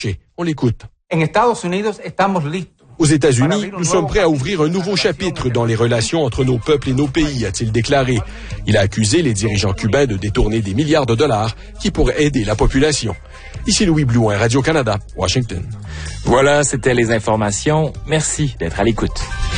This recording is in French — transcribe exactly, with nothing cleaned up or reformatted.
On l'écoute. En Estados Unidos estamos listos. Aux États-Unis, nous sommes prêts à ouvrir un nouveau chapitre dans les relations entre nos peuples et nos pays, a-t-il déclaré. Il a accusé les dirigeants cubains de détourner des milliards de dollars qui pourraient aider la population. Ici Louis Blouin, Radio-Canada, Washington. Voilà, c'était les informations. Merci d'être à l'écoute.